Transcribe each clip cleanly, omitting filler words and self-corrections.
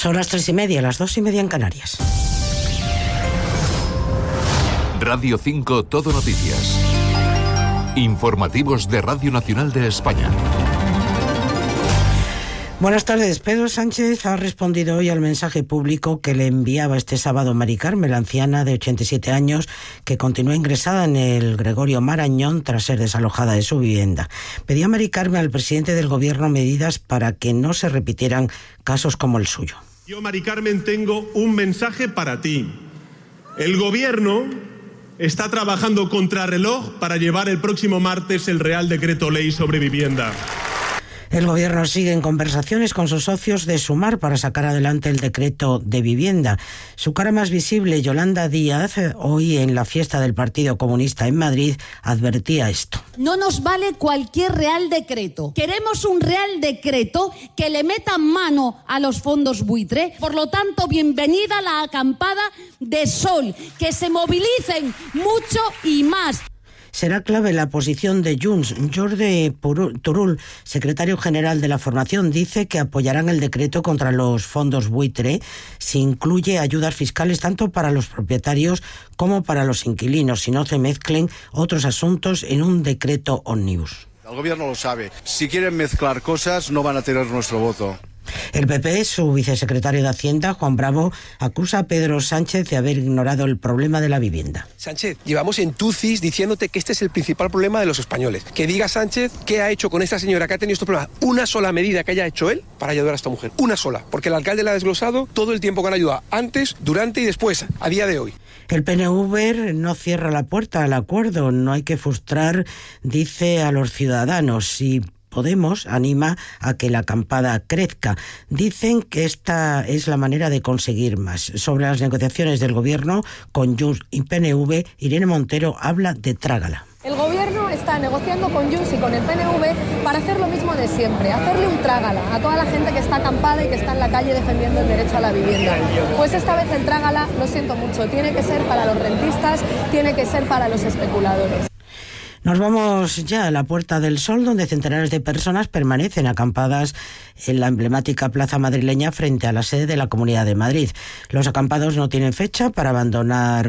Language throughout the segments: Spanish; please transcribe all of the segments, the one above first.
Son las 3:30, las 2:30 en Canarias. Radio 5 Todo Noticias. Informativos de Radio Nacional de España. Buenas tardes. Pedro Sánchez ha respondido hoy al mensaje público que le enviaba este sábado Mari Carmen, la anciana de 87 años, que continúa ingresada en el Gregorio Marañón tras ser desalojada de su vivienda. Pedía Mari Carmen al presidente del Gobierno medidas para que no se repitieran casos como el suyo. Yo, Mari Carmen, tengo un mensaje para ti. El Gobierno está trabajando contrarreloj para llevar el próximo martes el Real Decreto Ley sobre vivienda. El Gobierno sigue en conversaciones con sus socios de Sumar para sacar adelante el decreto de vivienda. Su cara más visible, Yolanda Díaz, hoy en la fiesta del Partido Comunista en Madrid, advertía esto. No nos vale cualquier Real Decreto. Queremos un Real Decreto que le meta mano a los fondos buitre. Por lo tanto, bienvenida la acampada de Sol. Que se movilicen mucho y más. Será clave la posición de Junts. Jordi Turull, secretario general de la formación, dice que apoyarán el decreto contra los fondos buitre si incluye ayudas fiscales tanto para los propietarios como para los inquilinos, si no se mezclen otros asuntos en un decreto ómnibus. El gobierno lo sabe. Si quieren mezclar cosas, no van a tener nuestro voto. El PP, su vicesecretario de Hacienda, Juan Bravo, acusa a Pedro Sánchez de haber ignorado el problema de la vivienda. Sánchez, llevamos en tucis diciéndote que este es el principal problema de los españoles. Que diga Sánchez qué ha hecho con esta señora que ha tenido estos problemas. Una sola medida que haya hecho él para ayudar a esta mujer. Una sola. Porque el alcalde la ha desglosado todo el tiempo que han ayudado. Antes, durante y después, a día de hoy. El PNV no cierra la puerta al acuerdo. No hay que frustrar, dice, a los ciudadanos. Y Podemos anima a que la acampada crezca. Dicen que esta es la manera de conseguir más. Sobre las negociaciones del Gobierno con Junts y PNV, Irene Montero habla de trágala. El Gobierno está negociando con Junts y con el PNV para hacer lo mismo de siempre, hacerle un trágala a toda la gente que está acampada y que está en la calle defendiendo el derecho a la vivienda. Pues esta vez el trágala, lo siento mucho, tiene que ser para los rentistas, tiene que ser para los especuladores. Nos vamos ya a la Puerta del Sol, donde centenares de personas permanecen acampadas en la emblemática plaza madrileña frente a la sede de la Comunidad de Madrid. Los acampados no tienen fecha para abandonar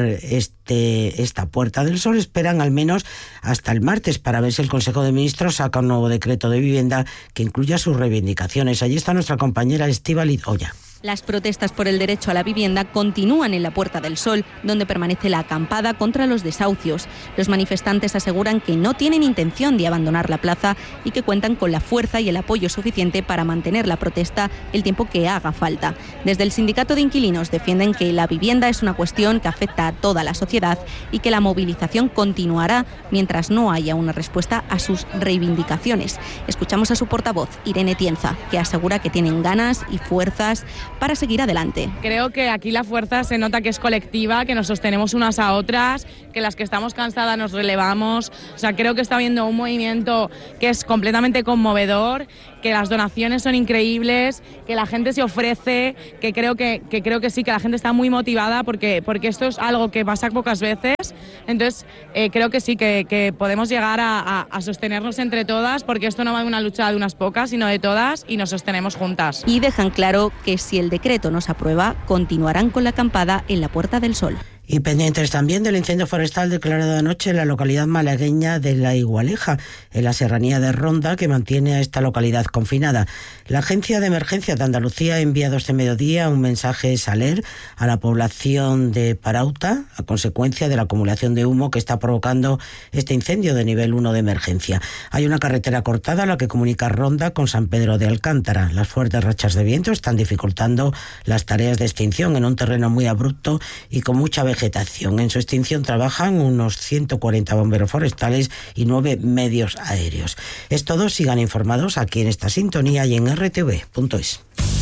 esta Puerta del Sol. Esperan al menos hasta el martes para ver si el Consejo de Ministros saca un nuevo decreto de vivienda que incluya sus reivindicaciones. Allí está nuestra compañera Estíbaliz Oya. Las protestas por el derecho a la vivienda continúan en la Puerta del Sol, donde permanece la acampada contra los desahucios. Los manifestantes aseguran que no tienen intención de abandonar la plaza y que cuentan con la fuerza y el apoyo suficiente para mantener la protesta el tiempo que haga falta. Desde el Sindicato de Inquilinos defienden que la vivienda es una cuestión que afecta a toda la sociedad y que la movilización continuará mientras no haya una respuesta a sus reivindicaciones. Escuchamos a su portavoz, Irene Tienza, que asegura que tienen ganas y fuerzas para seguir adelante. Creo que aquí la fuerza se nota que es colectiva, que nos sostenemos unas a otras, que las que estamos cansadas nos relevamos. O sea, creo que está habiendo un movimiento que es completamente conmovedor, que las donaciones son increíbles, que la gente se ofrece, que creo que sí, que la gente está muy motivada porque esto es algo que pasa pocas veces. Entonces, creo que sí, que podemos llegar a sostenernos entre todas, porque esto no va de una lucha de unas pocas, sino de todas, y nos sostenemos juntas. Y dejan claro que si el decreto no se aprueba, continuarán con la acampada en la Puerta del Sol. Y pendientes también del incendio forestal declarado anoche en la localidad malagueña de La Igualeja, en la serranía de Ronda, que mantiene a esta localidad confinada. La Agencia de Emergencia de Andalucía ha enviado este mediodía un mensaje SALER a la población de Parauta, a consecuencia de la acumulación de humo que está provocando este incendio de nivel 1 de emergencia. Hay una carretera cortada, la que comunica Ronda con San Pedro de Alcántara. Las fuertes rachas de viento están dificultando las tareas de extinción en un terreno muy abrupto y con mucha vegetación. En su extinción trabajan unos 140 bomberos forestales y 9 medios aéreos. Es todo, sigan informados aquí en esta sintonía y en rtv.es.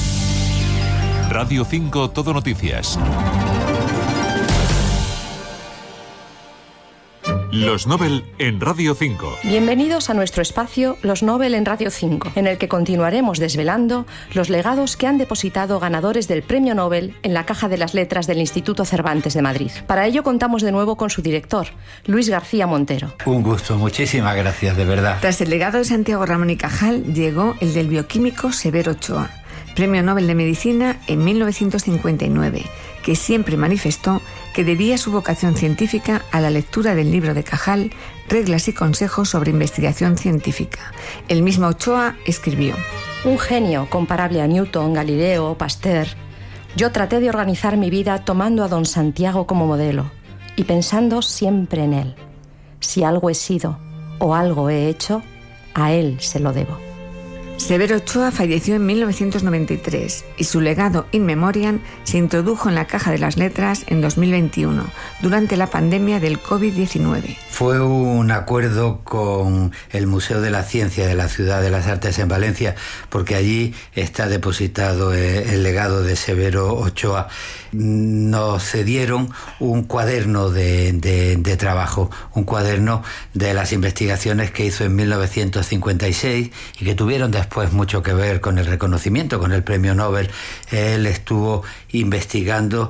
Radio 5 Todo Noticias. Los Nobel en Radio 5. Bienvenidos a nuestro espacio Los Nobel en Radio 5, en el que continuaremos desvelando los legados que han depositado ganadores del Premio Nobel en la Caja de las Letras del Instituto Cervantes de Madrid. Para ello contamos de nuevo con su director, Luis García Montero. Un gusto, muchísimas gracias, de verdad. Tras el legado de Santiago Ramón y Cajal, llegó el del bioquímico Severo Ochoa. Premio Nobel de Medicina en 1959, que siempre manifestó que debía su vocación científica a la lectura del libro de Cajal, Reglas y consejos sobre investigación científica. El mismo Ochoa escribió: un genio comparable a Newton, Galileo o Pasteur. Yo traté de organizar mi vida tomando a don Santiago como modelo y pensando siempre en él. Si algo he sido o algo he hecho, a él se lo debo. Severo Ochoa falleció en 1993 y su legado in memoriam se introdujo en la Caja de las Letras en 2021, durante la pandemia del COVID-19. Fue un acuerdo con el Museo de la Ciencia de la Ciudad de las Artes en Valencia, porque allí está depositado el legado de Severo Ochoa. Nos cedieron un cuaderno de trabajo, un cuaderno de las investigaciones que hizo en 1956 y que tuvieron después mucho que ver con el reconocimiento, con el premio Nobel. Él estuvo investigando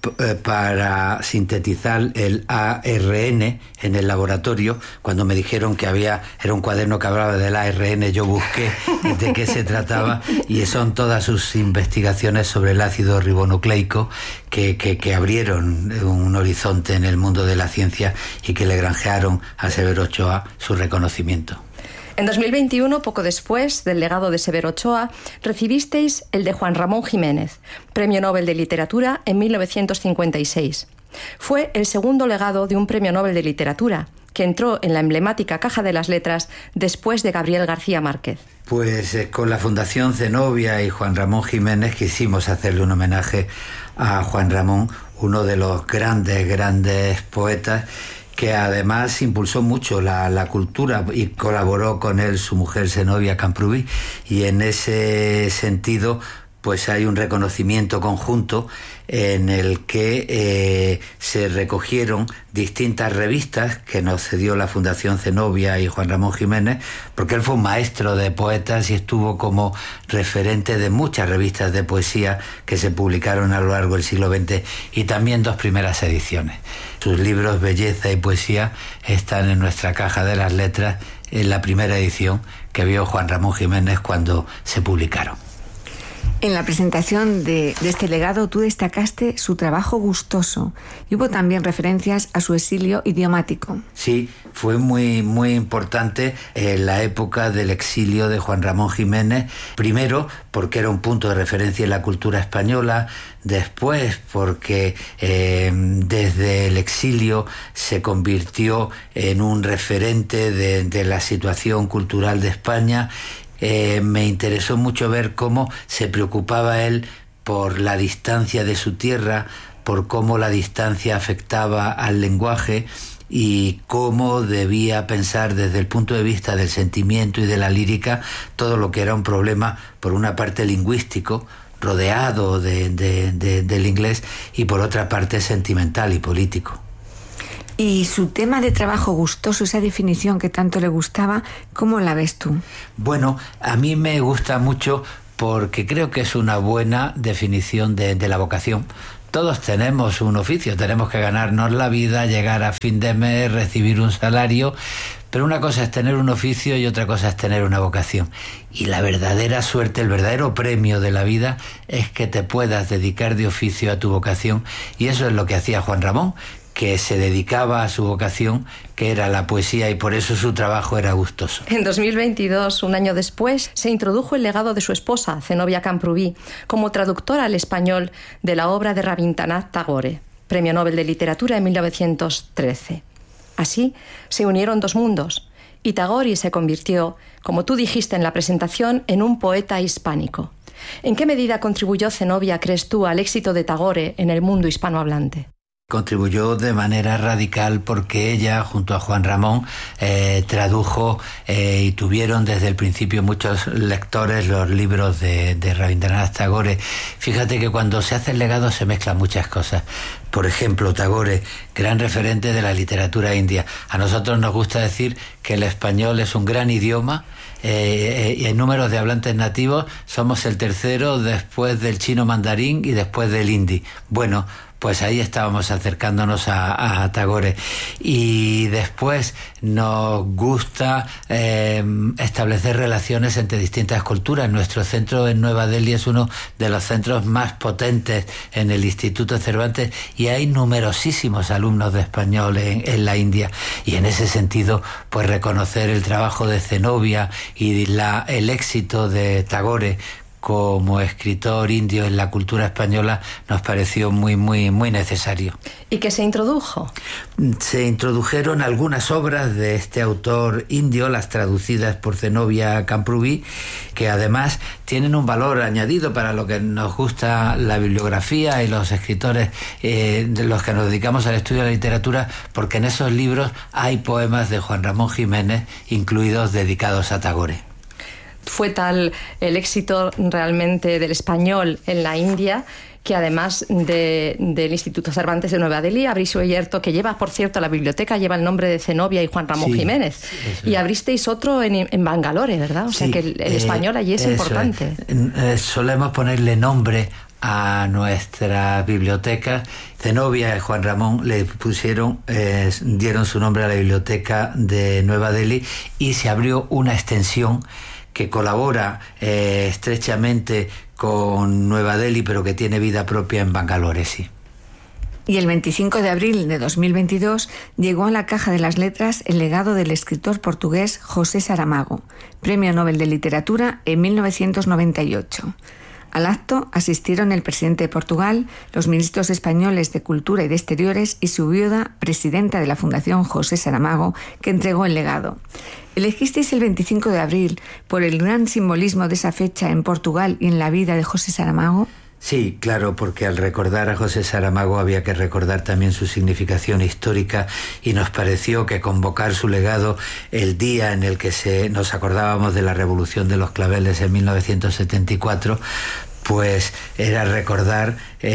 para sintetizar el ARN en el laboratorio. Cuando me dijeron que era un cuaderno que hablaba del ARN, yo busqué de qué se trataba, y son todas sus investigaciones sobre el ácido ribonucleico que abrieron un horizonte en el mundo de la ciencia y que le granjearon a Severo Ochoa su reconocimiento. En 2021, poco después del legado de Severo Ochoa, recibisteis el de Juan Ramón Jiménez, Premio Nobel de Literatura en 1956. Fue el segundo legado de un Premio Nobel de Literatura, que entró en la emblemática Caja de las Letras después de Gabriel García Márquez. Pues con la Fundación Zenobia y Juan Ramón Jiménez quisimos hacerle un homenaje a Juan Ramón, uno de los grandes poetas, que además impulsó mucho la cultura, y colaboró con él su mujer Zenobia Camprubí, y en ese sentido pues hay un reconocimiento conjunto en el que se recogieron distintas revistas que nos cedió la Fundación Zenobia y Juan Ramón Jiménez, porque él fue un maestro de poetas y estuvo como referente de muchas revistas de poesía que se publicaron a lo largo del siglo XX, y también 2 primeras ediciones. Sus libros Belleza y Poesía están en nuestra Caja de las Letras, en la primera edición que vio Juan Ramón Jiménez cuando se publicaron. En la presentación de este legado tú destacaste su trabajo gustoso y hubo también referencias a su exilio idiomático. Sí, fue muy importante la época del exilio de Juan Ramón Jiménez, primero porque era un punto de referencia en la cultura española, después porque desde el exilio se convirtió en un referente de la situación cultural de España. Me interesó mucho ver cómo se preocupaba él por la distancia de su tierra, por cómo la distancia afectaba al lenguaje y cómo debía pensar desde el punto de vista del sentimiento y de la lírica todo lo que era un problema, por una parte lingüístico, rodeado del inglés, y por otra parte sentimental y político. Y su tema de trabajo gustoso, esa definición que tanto le gustaba, ¿cómo la ves tú? Bueno, a mí me gusta mucho porque creo que es una buena definición de la vocación. Todos tenemos un oficio, tenemos que ganarnos la vida, llegar a fin de mes, recibir un salario, pero una cosa es tener un oficio y otra cosa es tener una vocación. Y la verdadera suerte, el verdadero premio de la vida es que te puedas dedicar de oficio a tu vocación, y eso es lo que hacía Juan Ramón, que se dedicaba a su vocación, que era la poesía, y por eso su trabajo era gustoso. En 2022, un año después, se introdujo el legado de su esposa, Zenobia Camprubí, como traductora al español de la obra de Rabindranath Tagore, Premio Nobel de Literatura en 1913. Así se unieron 2 mundos, y Tagore se convirtió, como tú dijiste en la presentación, en un poeta hispánico. ¿En qué medida contribuyó Zenobia, crees tú, al éxito de Tagore en el mundo hispanohablante? Contribuyó de manera radical porque ella, junto a Juan Ramón, tradujo y tuvieron desde el principio muchos lectores los libros de Rabindranath Tagore. Fíjate que cuando se hace el legado se mezclan muchas cosas. Por ejemplo, Tagore, gran referente de la literatura india. A nosotros nos gusta decir que el español es un gran idioma, y en números de hablantes nativos somos el tercero después del chino mandarín y después del hindi. Bueno, pues ahí estábamos acercándonos a Tagore. Y después nos gusta establecer relaciones entre distintas culturas. Nuestro centro en Nueva Delhi es uno de los centros más potentes en el Instituto Cervantes y hay numerosísimos alumnos de español en la India. Y en ese sentido, pues reconocer el trabajo de Zenobia y el éxito de Tagore como escritor indio en la cultura española nos pareció muy necesario. ¿Y qué se introdujo? Se introdujeron algunas obras de este autor indio, las traducidas por Zenobia Camprubí, que además tienen un valor añadido para lo que nos gusta la bibliografía y los escritores de los que nos dedicamos al estudio de la literatura, porque en esos libros hay poemas de Juan Ramón Jiménez incluidos dedicados a Tagore. Fue tal el éxito realmente del español en la India que además del Instituto Cervantes de Nueva Delhi abrís Yerto, que lleva, por cierto, la biblioteca lleva el nombre de Zenobia y Juan Ramón Jiménez. Y abristeis otro en Bangalore, ¿verdad? O sea que el español allí es importante. Solemos ponerle nombre a nuestra biblioteca. Zenobia y Juan Ramón le dieron su nombre a la biblioteca de Nueva Delhi y se abrió una extensión que colabora estrechamente con Nueva Delhi, pero que tiene vida propia en Bangalore, sí. Y el 25 de abril de 2022 llegó a la Caja de las Letras el legado del escritor portugués José Saramago, Premio Nobel de Literatura en 1998. Al acto asistieron el presidente de Portugal, los ministros españoles de Cultura y de Exteriores y su viuda, presidenta de la Fundación José Saramago, que entregó el legado. ¿Elegisteis el 25 de abril por el gran simbolismo de esa fecha en Portugal y en la vida de José Saramago? Sí, claro, porque al recordar a José Saramago había que recordar también su significación histórica y nos pareció que convocar su legado el día en el que nos acordábamos de la Revolución de los Claveles en 1974, pues era recordar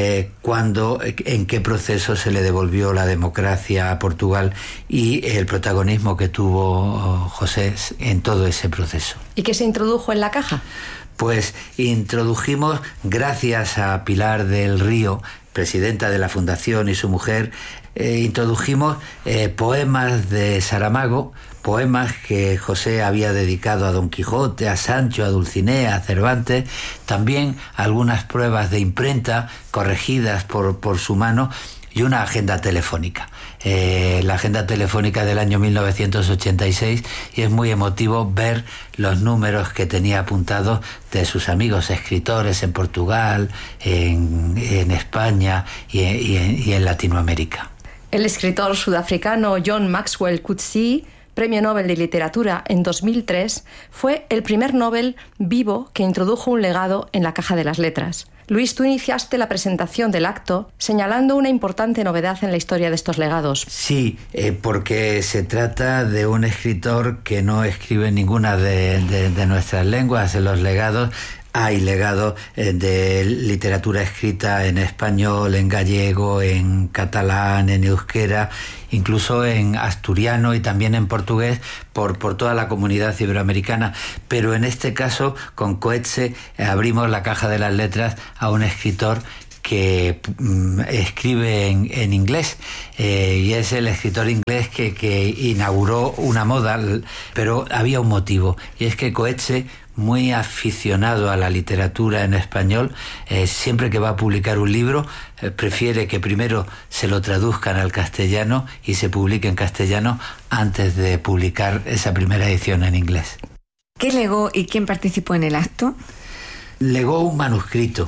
en qué proceso se le devolvió la democracia a Portugal y el protagonismo que tuvo José en todo ese proceso. ¿Y qué se introdujo en la caja? Pues introdujimos, gracias a Pilar del Río, presidenta de la Fundación, y su mujer, introdujimos poemas de Saramago, poemas que José había dedicado a Don Quijote, a Sancho, a Dulcinea, a Cervantes, también algunas pruebas de imprenta corregidas por su mano y una agenda telefónica. La agenda telefónica del año 1986, y es muy emotivo ver los números que tenía apuntados de sus amigos escritores en Portugal, en España y en Latinoamérica. El escritor sudafricano John Maxwell Coetzee, Premio Nobel de Literatura en 2003, fue el primer Nobel vivo que introdujo un legado en la Caja de las Letras. Luis, tú iniciaste la presentación del acto señalando una importante novedad en la historia de estos legados. Sí, porque se trata de un escritor que no escribe ninguna de nuestras lenguas. En los legados hay legados de literatura escrita en español, en gallego, en catalán, en euskera, incluso en asturiano y también en portugués por toda la comunidad iberoamericana. Pero en este caso, con Coetzee, abrimos la Caja de las Letras a un escritor que escribe en inglés, y es el escritor inglés que inauguró una moda, pero había un motivo, y es que Coetzee, muy aficionado a la literatura en español, siempre que va a publicar un libro, prefiere que primero se lo traduzcan al castellano y se publique en castellano antes de publicar esa primera edición en inglés. ¿Qué legó y quién participó en el acto? Legó un manuscrito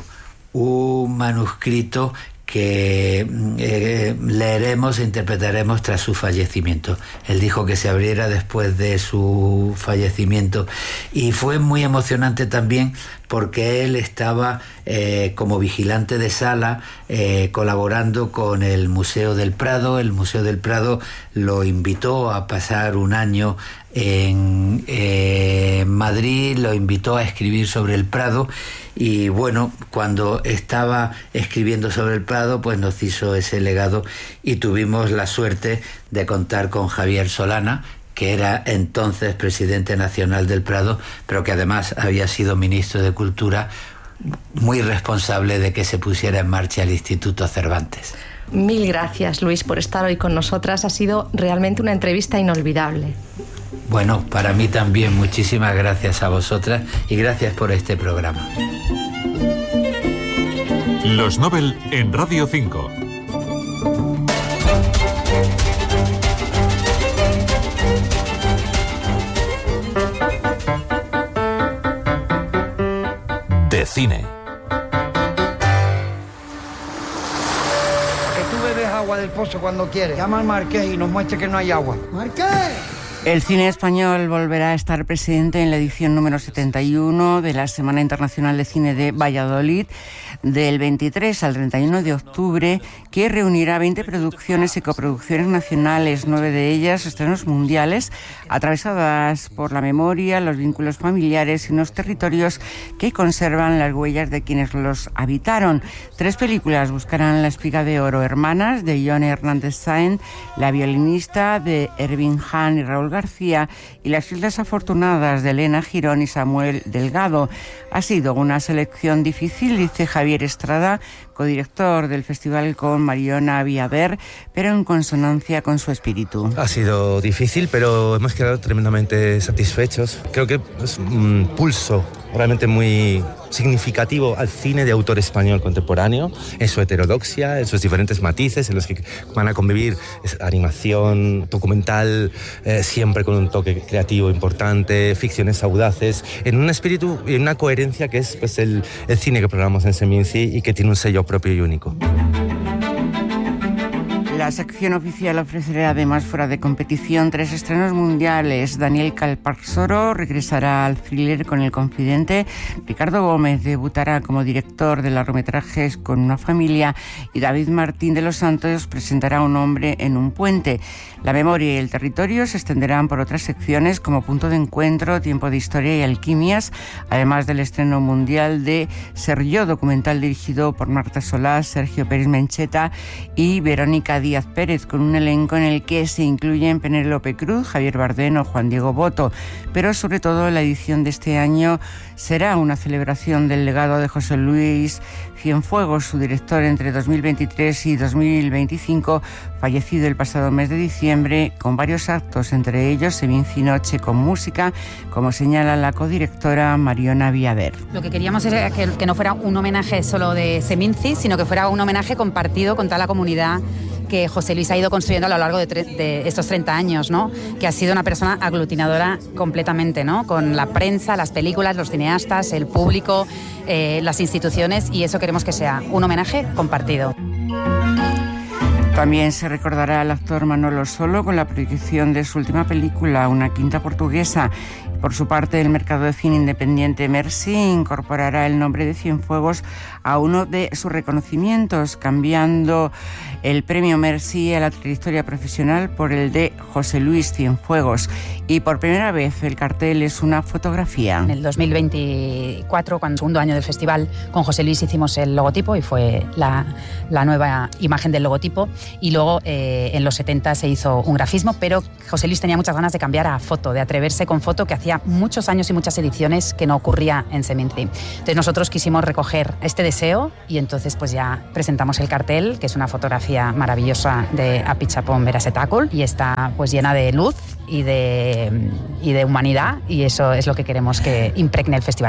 que leeremos e interpretaremos tras su fallecimiento. Él dijo que se abriera después de su fallecimiento, y fue muy emocionante también porque él estaba como vigilante de sala colaborando con el Museo del Prado. El Museo del Prado lo invitó a pasar un año en Madrid, lo invitó a escribir sobre el Prado, y bueno, cuando estaba escribiendo sobre el Prado, pues nos hizo ese legado y tuvimos la suerte de contar con Javier Solana, que era entonces presidente nacional del Prado, pero que además había sido ministro de Cultura, muy responsable de que se pusiera en marcha el Instituto Cervantes. Mil gracias, Luis, por estar hoy con nosotras. Ha sido realmente una entrevista inolvidable. Bueno, para mí también, muchísimas gracias a vosotras y gracias por este programa. Los Nobel en Radio 5. De cine. Que tú bebes agua del pozo cuando quieres. Llama al marqués y nos muestre que no hay agua. ¡Marqués! El cine español volverá a estar presente en la edición número 71 de la Semana Internacional de Cine de Valladolid, del 23 al 31 de octubre, que reunirá 20 producciones y coproducciones nacionales, 9 de ellas estrenos mundiales, atravesadas por la memoria, los vínculos familiares y unos territorios que conservan las huellas de quienes los habitaron. 3 películas buscarán la Espiga de Oro: Hermanas, de Johnny Hernández Sáenz, La violinista, de Ervin Hahn y Raúl García, y Las Islas Afortunadas, de Elena Girón y Samuel Delgado. Ha sido una selección difícil, dice Javier Estrada, codirector del festival con Mariona Viader, pero en consonancia con su espíritu. Ha sido difícil, pero hemos quedado tremendamente satisfechos. Creo que es un pulso realmente muy significativo al cine de autor español contemporáneo, en su heterodoxia, en sus diferentes matices, en los que van a convivir animación, documental, siempre con un toque creativo importante, ficciones audaces, en un espíritu y una coherencia que es pues, el cine que programamos en Seminci y que tiene un sello propio y único. La sección oficial ofrecerá además fuera de competición 3 estrenos mundiales. Daniel Calparsoro regresará al thriller con El Confidente, Ricardo Gómez debutará como director de largometrajes Con una familia y David Martín de los Santos presentará Un hombre en un puente. La memoria y el territorio se extenderán por otras secciones como Punto de Encuentro, Tiempo de Historia y Alquimias, además del estreno mundial de Ser yo, documental dirigido por Marta Solá, Sergio Pérez Mencheta y Verónica Díaz Pérez, con un elenco en el que se incluyen Penélope Cruz, Javier Bardem o Juan Diego Boto. Pero sobre todo la edición de este año será una celebración del legado de José Luis Cienfuegos, su director entre 2023 y 2025, fallecido el pasado mes de diciembre, con varios actos, entre ellos Seminci Noche con música, como señala la codirectora Mariona Viader. Lo que queríamos era que no fuera un homenaje solo de Seminci, sino que fuera un homenaje compartido con toda la comunidad que José Luis ha ido construyendo a lo largo de estos 30 años, ¿no? Que ha sido una persona aglutinadora completamente, ¿no? Con la prensa, las películas, los cineastas, el público, las instituciones, y eso queremos que sea un homenaje compartido. También se recordará al actor Manolo Solo con la proyección de su última película, Una quinta portuguesa. Por su parte, el mercado de cine independiente Merci incorporará el nombre de Cienfuegos a uno de sus reconocimientos, cambiando el premio Merci a la trayectoria profesional por el de José Luis Cienfuegos. Y por primera vez el cartel es una fotografía. En el 2024, cuando el segundo año del festival, con José Luis hicimos el logotipo y fue la nueva imagen del logotipo. Y luego en los 70 se hizo un grafismo, pero José Luis tenía muchas ganas de cambiar a foto, de atreverse con foto, que hacía muchos años y muchas ediciones que no ocurría en Seminci. Entonces nosotros quisimos recoger este deseo y entonces pues ya presentamos el cartel, que es una fotografía maravillosa de Apichapón Verasetácul, y está pues llena de luz y de humanidad, y eso es lo que queremos que impregne el festival.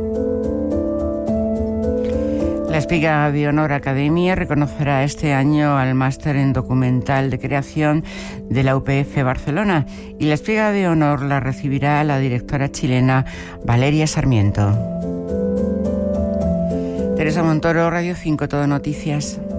La Espiga de Honor Academia reconocerá este año al máster en documental de creación de la UPF Barcelona, y la Espiga de Honor la recibirá la directora chilena Valeria Sarmiento. Teresa Montoro, Radio 5, Todo Noticias.